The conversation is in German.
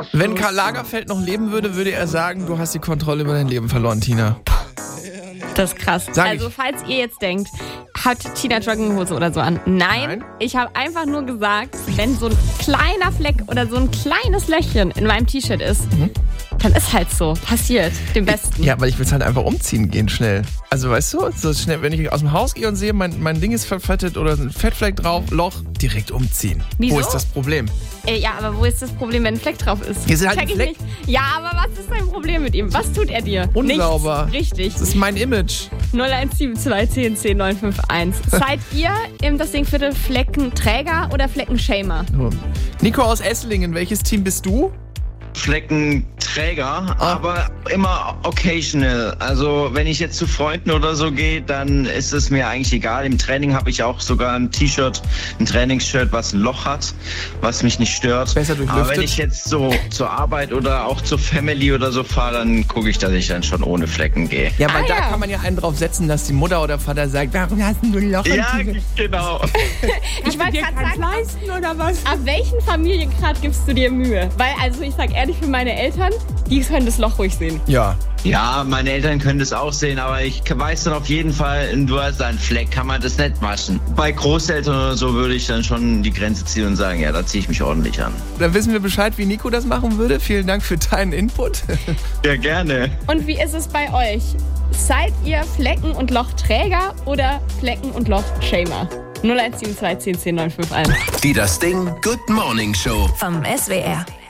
Wenn Karl Lagerfeld noch leben würde, würde er sagen, du hast die Kontrolle über dein Leben verloren, Tina. Das ist krass. Also, falls ihr jetzt denkt, hat Tina Jogginghose oder so an? Nein. Ich habe einfach nur gesagt, wenn so ein kleiner Fleck oder so ein kleines Löchchen in meinem T-Shirt ist, dann ist halt so. Passiert. Dem Besten. Ja, weil ich will es halt einfach umziehen gehen schnell. Also, weißt du, so schnell, wenn ich aus dem Haus gehe und sehe, mein Ding ist verfettet oder ein Fettfleck drauf, Loch, direkt umziehen. Wieso? Wo ist das Problem? Ja, aber wo ist das Problem, wenn ein Fleck drauf ist? Hier ist halt ein Fleck. Nicht. Ja, aber was ist dein Problem mit ihm? Was tut er dir? Unsauber. Nichts. Richtig. Das ist mein Image. 0172 10 951. Seid ihr im das Dingviertel Fleckenträger oder Fleckenshamer? Nico aus Esslingen, welches Team bist du? Fleckenträger, aber immer occasional. Also wenn ich jetzt zu Freunden oder so gehe, dann ist es mir eigentlich egal. Im Training habe ich auch sogar ein T-Shirt, ein Trainingsshirt, was ein Loch hat, was mich nicht stört. Besser durchlüftet. Aber wenn ich jetzt so zur Arbeit oder auch zur Family oder so fahre, dann gucke ich, dass ich dann schon ohne Flecken gehe. Ja, weil da kann man ja einen drauf setzen, dass die Mutter oder Vater sagt, warum hast du ein Loch? Ja, genau. Ich wollte gerade sagen, leisten oder was? ab welchen Familiengrad gibst du dir Mühe? Weil, also ich sag ehrlich, für meine Eltern, die können das Loch ruhig sehen. Ja. Ja, meine Eltern können das auch sehen, aber ich weiß dann auf jeden Fall, du hast einen Fleck, kann man das nicht waschen. Bei Großeltern oder so würde ich dann schon die Grenze ziehen und sagen, ja, da ziehe ich mich ordentlich an. Dann wissen wir Bescheid, wie Nico das machen würde. Vielen Dank für deinen Input. Ja, gerne. Und wie ist es bei euch? Seid ihr Flecken- und Lochträger oder Flecken- und Lochtshamer? 0172 10 10 951. Die Das Ding Good Morning Show vom SWR.